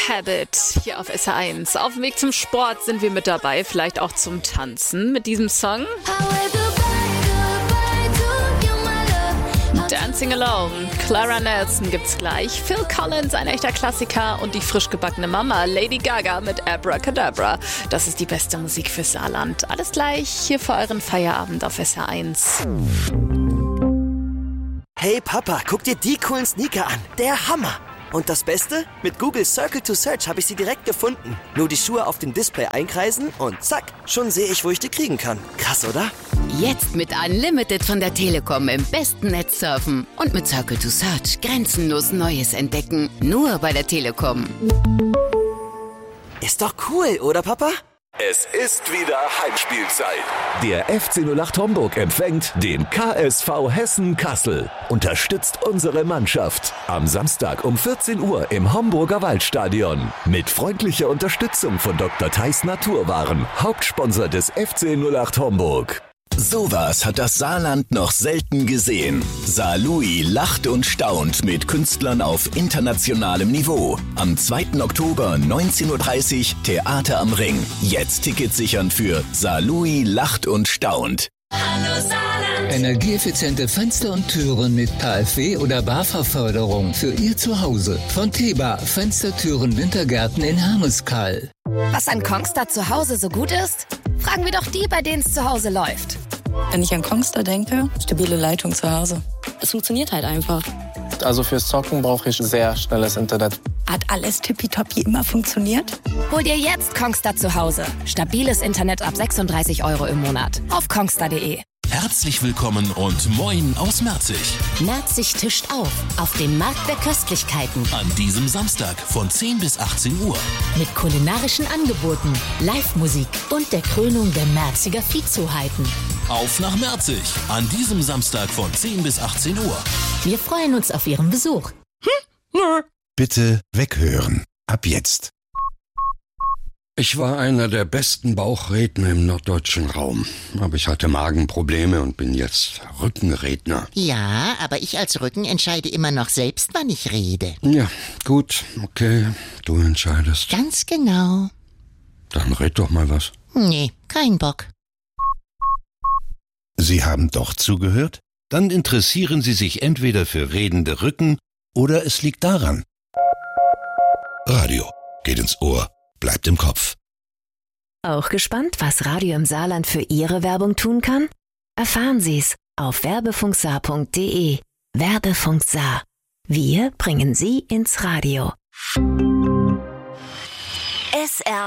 Habit hier auf SR1. Auf dem Weg zum Sport sind wir mit dabei, vielleicht auch zum Tanzen mit diesem Song. Dancing Alone, Clara Nelson gibt's gleich, Phil Collins, ein echter Klassiker und die frisch gebackene Mama Lady Gaga mit Abracadabra. Das ist die beste Musik für Saarland. Alles gleich hier für euren Feierabend auf SR1. Hey Papa, guck dir die coolen Sneaker an. Der Hammer! Und das Beste? Mit Google Circle to Search habe ich sie direkt gefunden. Nur die Schuhe auf dem Display einkreisen und zack, schon sehe ich, wo ich die kriegen kann. Krass, oder? Jetzt mit Unlimited von der Telekom im besten Netz surfen. Und mit Circle to Search grenzenlos Neues entdecken. Nur bei der Telekom. Ist doch cool, oder Papa? Es ist wieder Heimspielzeit. Der FC 08 Homburg empfängt den KSV Hessen Kassel. Unterstützt unsere Mannschaft. Am Samstag um 14 Uhr im Homburger Waldstadion. Mit freundlicher Unterstützung von Dr. Theis Naturwaren, Hauptsponsor des FC 08 Homburg. Sowas hat das Saarland noch selten gesehen. Saarlouis lacht und staunt mit Künstlern auf internationalem Niveau. Am 2. Oktober 19.30 Uhr Theater am Ring. Jetzt Tickets sichern für Saarlouis lacht und staunt. Hallo Saarland! Energieeffiziente Fenster und Türen mit KfW oder BAFA-Förderung für Ihr Zuhause. Von Teba, Fenstertüren, Wintergärten in Hermeskeil. Was an Kongstar zu Hause so gut ist? Fragen wir doch die, bei denen es zu Hause läuft. Wenn ich an Kongstar denke, stabile Leitung zu Hause. Es funktioniert halt einfach. Also fürs Zocken brauche ich sehr schnelles Internet. Hat alles tippitoppi immer funktioniert? Hol dir jetzt Kongstar zu Hause. Stabiles Internet ab 36 € im Monat. Auf kongstar.de. Herzlich willkommen und moin aus Merzig. Merzig tischt auf dem Markt der Köstlichkeiten. An diesem Samstag von 10 bis 18 Uhr. Mit kulinarischen Angeboten, Live-Musik und der Krönung der Merziger Viehzuheiten. Auf nach Merzig. An diesem Samstag von 10 bis 18 Uhr. Wir freuen uns auf Ihren Besuch. Bitte weghören. Ab jetzt. Ich war einer der besten Bauchredner im norddeutschen Raum. Aber ich hatte Magenprobleme und bin jetzt Rückenredner. Ja, aber ich als Rücken entscheide immer noch selbst, wann ich rede. Ja, gut, okay, du entscheidest. Ganz genau. Dann red doch mal was. Nee, kein Bock. Sie haben doch zugehört? Dann interessieren Sie sich entweder für redende Rücken oder es liegt daran. Radio geht ins Ohr. Bleibt im Kopf. Auch gespannt, was Radio im Saarland für Ihre Werbung tun kann? Erfahren Sie's auf werbefunksaar.de. Werbefunk Saar. Wir bringen Sie ins Radio. SR